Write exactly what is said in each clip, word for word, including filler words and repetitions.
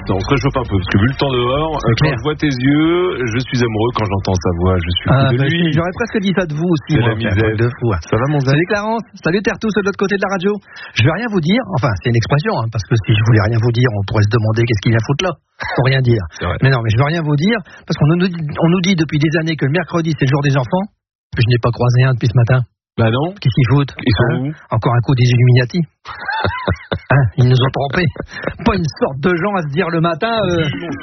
Non, on se réchauffe un peu, parce que vu le temps dehors, euh, quand je vois tes yeux, je suis amoureux, quand j'entends sa voix, je suis ah, fou de bah, lui. J'aurais presque dit ça de vous aussi. C'est moi, la misère. de fou. Ça va, mon Zach? Salut Clarence, salut Tertous de l'autre côté de la radio. Je vais rien vous dire, enfin c'est une expression, hein, parce que si je voulais rien vous dire, on pourrait se demander qu'est-ce qu'il y a à foutre là. Faut rien dire. Mais non, mais je veux rien vous dire, parce qu'on nous, on nous dit depuis des années que le mercredi c'est le jour des enfants. Je n'ai pas croisé un depuis ce matin. Bah non. Qu'est-ce qu'ils foutent? Ils sont hein où? Encore un coup des Illuminati. Hein, ils nous ont trompés. Pas une sorte de gens à se dire le matin. Euh...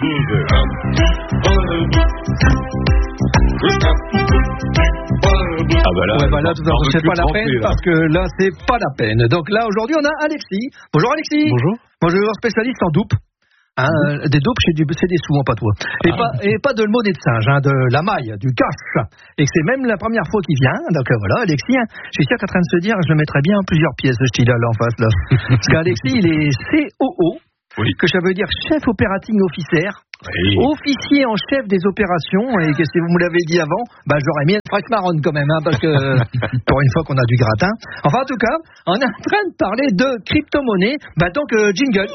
Ah bah là, ouais, bah là tout ça, c'est pas la trempé, peine là. parce que là c'est pas la peine. Donc là aujourd'hui on a Alexis. Bonjour Alexis. Bonjour. Bonjour, spécialiste en doupe. Hein, mmh. Des dopes, c'est, du, c'est des sous en patois. Et, ah. pas, et pas de le monnaie de singe, hein, de la maille, du cash. Et c'est même la première fois qu'il vient. Donc euh, voilà, Alexis, hein, je suis sûr qu'en train de se dire, je le mettrais bien en plusieurs pièces, ce style-là, là, en face. Là. Parce qu'Alexis, il est C O O, oui. Que ça veut dire chef operating officer. Oui. Officier en chef des opérations, et que si vous me l'avez dit avant, bah j'aurais mis une frac marronne quand même, hein, parce que pour une fois qu'on a du gratin. Enfin en tout cas, on est en train de parler de crypto-monnaie, bah donc euh, jingle.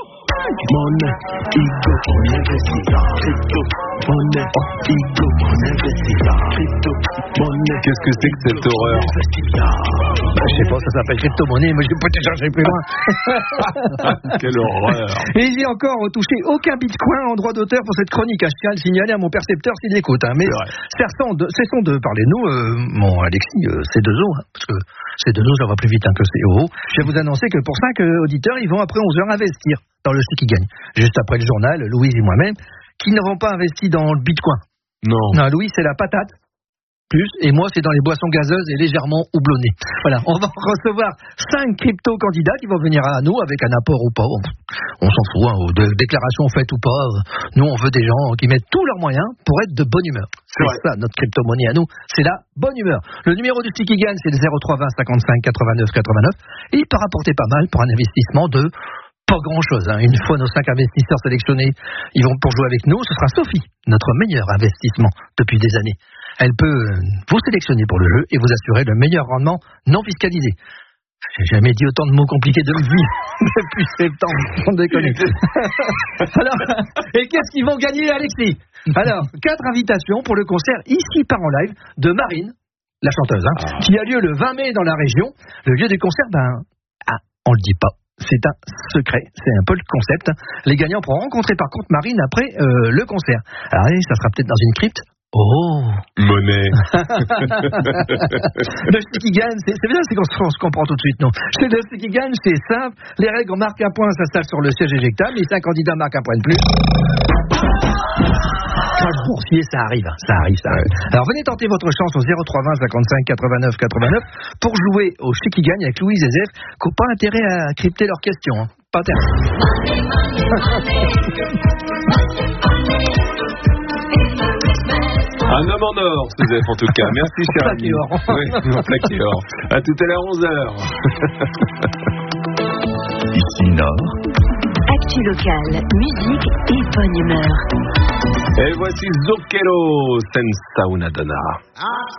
Qu'est-ce que c'est que cette horreur? Bah, je sais pas, ça s'appelle crypto-monnaie, mais je peux peut-être chercher plus loin. Quelle horreur! Et il n'y a encore touché aucun bitcoin en droit d'auteur pour cette chronique. Je tiens à le signaler à mon percepteur s'il écoute. Hein. Mais cessons de, cessons de parler de nous. Euh, mon Alexis, euh, C deux O, hein, parce que C deux O, ça va plus vite hein, que C O O. Je vais vous annoncer que pour cinq euh, auditeurs, ils vont après onze heures investir dans le Ce qui gagne. Juste après le journal, Louise et moi-même, qui n'auront pas investi dans le bitcoin. Non. Non, Louis, c'est la patate. Plus, et moi c'est dans les boissons gazeuses et légèrement houblonnées. Voilà, on va recevoir cinq crypto-candidats qui vont venir à nous avec un apport ou pas. On s'en fout, hein, de déclaration faite ou pas. Nous, on veut des gens qui mettent tous leurs moyens pour être de bonne humeur. C'est, c'est ça, notre crypto-monnaie à nous, c'est la bonne humeur. Le numéro du Sticky Gagne, c'est le zéro trois vingt cinquante-cinq quatre-vingt-neuf quatre-vingt-neuf. Et il peut rapporter pas mal pour un investissement de pas grand-chose. Hein. Une fois nos cinq investisseurs sélectionnés, ils vont pour jouer avec nous. Ce sera Sophie, notre meilleur investissement depuis des années. Elle peut vous sélectionner pour le jeu et vous assurer le meilleur rendement non fiscalisé. J'ai jamais dit autant de mots compliqués de vie depuis septembre, on déconne. Alors, et qu'est-ce qu'ils vont gagner, Alexis? Alors, quatre invitations pour le concert ici par en live de Marine, la chanteuse, hein, ah. qui a lieu le vingt mai dans la région. Le lieu du concert, ben, ah, on le dit pas. C'est un secret, c'est un peu le concept. Les gagnants pourront rencontrer par contre Marine après euh, le concert. Alors, ça sera peut-être dans une crypte. Oh, monnaie. Le Ce qui gagne, c'est, c'est bien, c'est qu'on se, on se comprend tout de suite, non? C'est le Ce qui gagne, c'est simple. Les règles, on marque un point, ça s'installe sur le siège éjectable. Les cinq candidats marquent un point de plus. Quatre boursiers, ça arrive, ça arrive, ça arrive. Alors venez tenter votre chance au zéro trois vingt cinquante-cinq quatre-vingt-neuf quatre-vingt-neuf pour jouer au Ce qui gagne avec Louise et Zef, qui n'ont pas intérêt à crypter leurs questions, hein. Pas intérêt. Un homme en or, Joseph, en tout cas. Merci, cher ami. Oui, plaqué or. À tout à l'heure, onze heures. Ici Nord. Actu locale, musique et bonne humeur. Et voici Zucchero senza una donna.